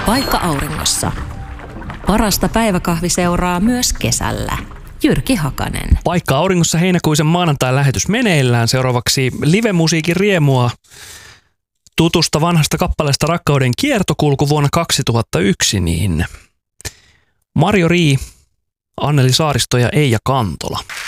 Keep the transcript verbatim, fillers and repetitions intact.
Paikka auringossa. Parasta päiväkahviseuraa myös kesällä. Jyrki Hakanen. Paikka auringossa heinäkuisen maanantain lähetys meneillään. Seuraavaksi live-musiikin riemua tutusta vanhasta kappaleesta Rakkauden kiertokulku vuonna kaksituhattayksi, niin Marjo Rii, Anneli Saaristo ja Eija Kantola.